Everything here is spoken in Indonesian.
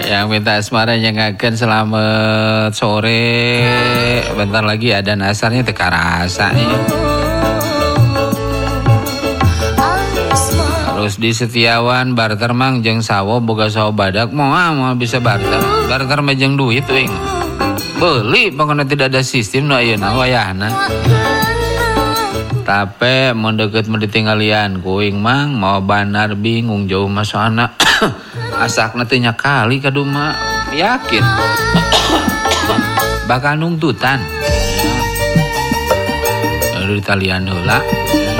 Yang minta asmara nyengakeun selamat sore. Bentar lagi ada nasarnya teka rasa nih. Terus di Setiawan barter mang jeung sawo boga sawo badak moal bisa barter. Barter mah jeung duit euy. Beli pokoknya tidak ada sistem nu ayeuna wayahna. Tapi mau deket mau ditinggalian kuing mang mau banar bingung jauh masana asakna teh nya kali ka duma yakin bakal nungtutan. Aduh ditalian heula.